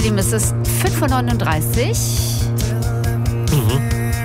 Außerdem ist es 5:39 Uhr.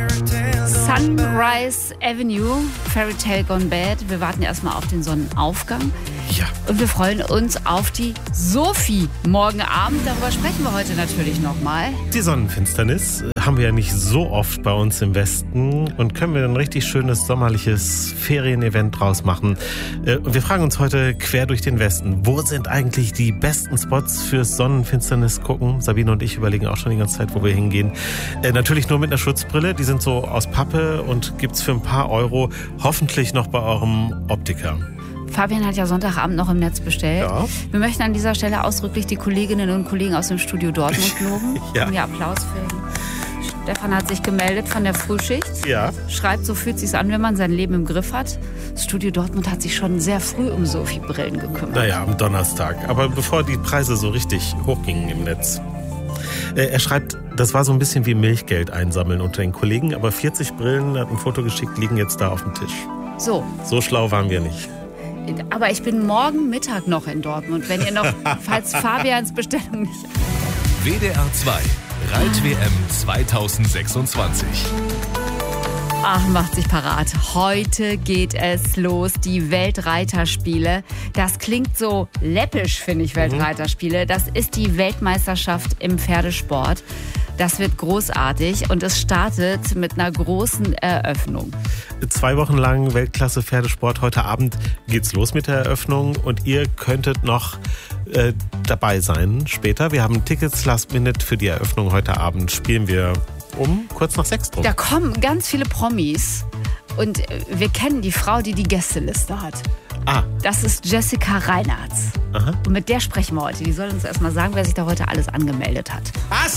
Sunrise Avenue, Fairy Tale Gone Bad. Wir warten erstmal auf den Sonnenaufgang. Ja. Und wir freuen uns auf die Sophie morgen Abend. Darüber sprechen wir heute natürlich nochmal. Die Sonnenfinsternis haben wir ja nicht so oft bei uns im Westen und können wir ein richtig schönes sommerliches Ferienevent draus machen. Und wir fragen uns heute quer durch den Westen, wo sind eigentlich die besten Spots fürs Sonnenfinsternis gucken? Sabine und ich überlegen auch schon die ganze Zeit, wo wir hingehen. Natürlich nur mit einer Schutzbrille, die sind so aus Pappe und gibt's für ein paar Euro hoffentlich noch bei eurem Optiker. Fabian hat ja Sonntagabend noch im Netz bestellt. Ja. Wir möchten an dieser Stelle ausdrücklich die Kolleginnen und Kollegen aus dem Studio Dortmund loben. Ja. Ja, Applaus für ihn. Stefan hat sich gemeldet von der Frühschicht. Ja. Schreibt, so fühlt sich's an, wenn man sein Leben im Griff hat. Das Studio Dortmund hat sich schon sehr früh um Sophie-Brillen gekümmert. Naja, am Donnerstag. Aber bevor die Preise so richtig hochgingen im Netz. Er schreibt, das war so ein bisschen wie Milchgeld einsammeln unter den Kollegen, aber 40 Brillen, hat ein Foto geschickt, liegen jetzt da auf dem Tisch. So schlau waren wir nicht. Aber ich bin morgen Mittag noch in Dortmund, wenn ihr noch, falls Fabians Bestellung nicht... WDR 2, Reit-WM 2026. Ach, macht sich parat. Heute geht es los, die Weltreiterspiele. Das klingt so läppisch, finde ich, Weltreiterspiele. Das ist die Weltmeisterschaft im Pferdesport. Das wird großartig und es startet mit einer großen Eröffnung. 2 Wochen lang Weltklasse Pferdesport. Heute Abend geht's los mit der Eröffnung und ihr könntet noch dabei sein später. Wir haben Tickets Last Minute für die Eröffnung. Heute Abend spielen wir um kurz nach 6 drum. Da kommen ganz viele Promis und wir kennen die Frau, die die Gästeliste hat. Das ist Jessica Reinartz. Aha. Und mit der sprechen wir heute. Die soll uns erstmal sagen, wer sich da heute alles angemeldet hat.